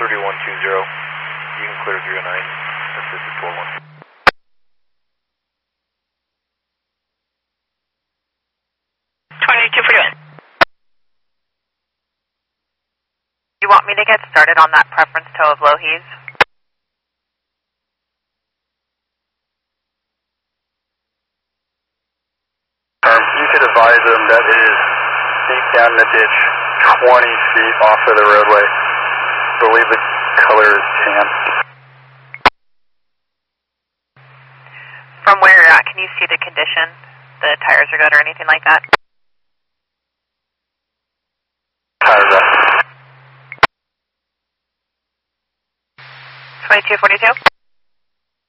You can clear 309, assisted 41. 2241. You want me to get started on that preference tow of Lohi's? You could advise them that it is deep down in the ditch, 20 feet off of the roadway. I believe the color is tan. From where you're at, can you see the condition? The tires are good or anything like that? Tires up. 2242?